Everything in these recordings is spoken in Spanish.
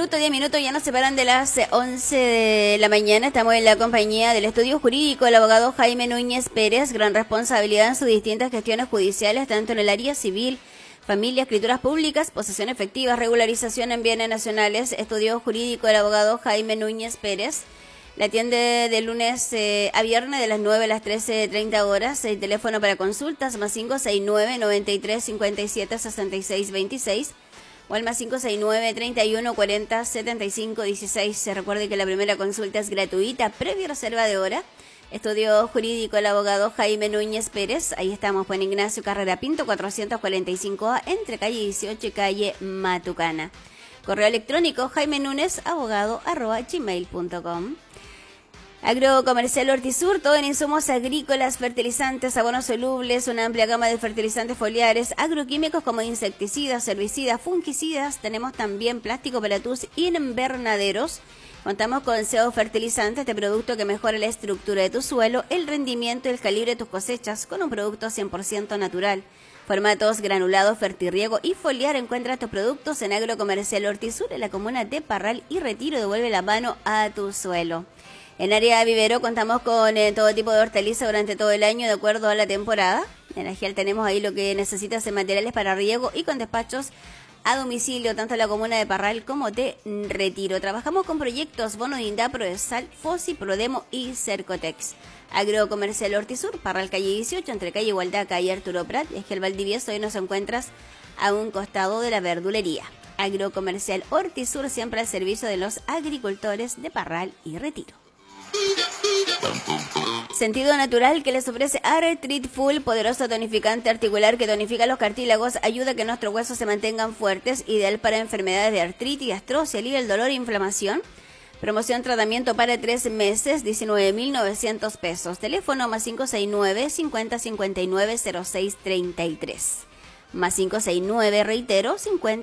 10 minutos, ya nos separan de las 11 de la mañana. Estamos en la compañía del estudio jurídico, el abogado Jaime Núñez Pérez, gran responsabilidad en sus distintas gestiones judiciales, tanto en el área civil, familia, escrituras públicas, posesión efectiva, regularización en bienes nacionales. Estudio jurídico, el abogado Jaime Núñez Pérez. La atiende de lunes a viernes de las 9 a las 13:30 horas. El teléfono para consultas más 569-93-57-66-26 o al más 569-31-40-75-16. Se recuerde que la primera consulta es gratuita, previa reserva de hora. Estudio jurídico, el abogado Jaime Núñez Pérez. Ahí estamos, Juan Ignacio Carrera Pinto, 445A, entre calle 18 y calle Matucana. Correo electrónico jaimenunezabogado@gmail.com. Agrocomercial Hortisur, todo en insumos agrícolas, fertilizantes, abonos solubles, una amplia gama de fertilizantes foliares, agroquímicos como insecticidas, herbicidas, fungicidas. Tenemos también plástico para tus invernaderos. Contamos con SEO Fertilizante, este producto que mejora la estructura de tu suelo, el rendimiento y el calibre de tus cosechas con un producto 100% natural. Formatos granulados, fertirriego y foliar. Encuentra estos productos en Agrocomercial Hortisur, en la comuna de Parral y Retiro. Devuelve la mano a tu suelo. En área vivero contamos con todo tipo de hortalizas durante todo el año de acuerdo a la temporada. En Agial tenemos ahí lo que necesitas en materiales para riego y con despachos a domicilio, tanto en la comuna de Parral como de Retiro. Trabajamos con proyectos Bono de INDA, Prodesal, FOSI, Prodemo y Cercotex. Agrocomercial Hortisur, Parral calle 18, entre calle Igualdad, calle Arturo Prat y Agial Valdivieso. Hoy nos encuentras a un costado de la verdulería. Agrocomercial Hortisur, siempre al servicio de los agricultores de Parral y Retiro. Sentido natural que les ofrece Arthrit Full, poderoso tonificante articular que tonifica los cartílagos, ayuda a que nuestros huesos se mantengan fuertes, ideal para enfermedades de artritis, artrosis, alivia el dolor e inflamación. Promoción tratamiento para 3 meses, 19.900 pesos. Teléfono más 569-5059-0633. Más 569, reitero,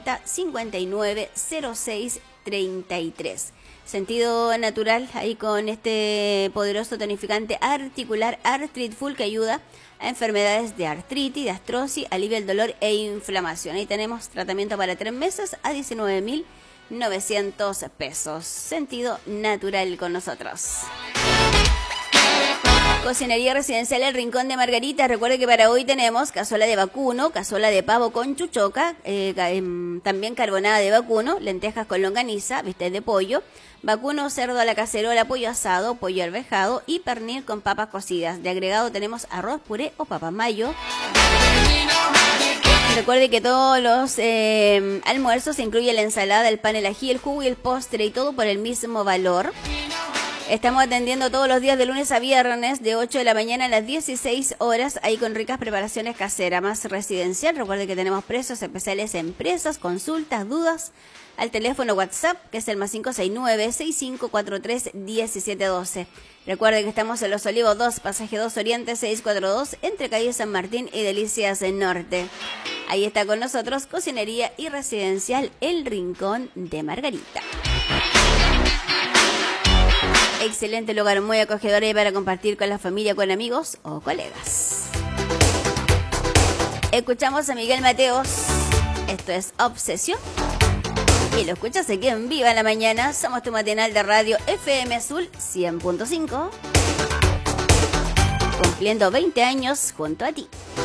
50-59-0633. Sentido natural, ahí con este poderoso tonificante articular Arthrit Full que ayuda a enfermedades de artritis, de artrosis, alivia el dolor e inflamación. Ahí tenemos tratamiento para 3 meses a 19.900 pesos. Sentido natural con nosotros. Cocinería Residencial El Rincón de Margarita. Recuerde que para hoy tenemos cazuela de vacuno, cazuela de pavo con chuchoca, también carbonada de vacuno, lentejas con longaniza, bistec de pollo, vacuno, cerdo a la cacerola, pollo asado, pollo arvejado y pernil con papas cocidas. De agregado tenemos arroz, puré o papas mayo. Recuerde que todos los almuerzos incluye la ensalada, el pan, el ají, el jugo y el postre y todo por el mismo valor. Estamos atendiendo todos los días de lunes a viernes de 8 de la mañana a las 16 horas, ahí con ricas preparaciones caseras, más residencial. Recuerde que tenemos precios especiales, empresas, consultas, dudas, al teléfono WhatsApp, que es el más 569-6543-1712. Recuerde que estamos en Los Olivos 2, Pasaje 2 Oriente 642, entre calle San Martín y Delicias Norte. Ahí está con nosotros Cocinería y Residencial El Rincón de Margarita. Excelente lugar, muy acogedor ahí para compartir con la familia, con amigos o colegas. Escuchamos a Miguel Mateos. Esto es Obsesión. Y lo escuchas aquí en Viva la Mañana. Somos tu matinal de radio FM Azul 100.5. Cumpliendo 20 años junto a ti.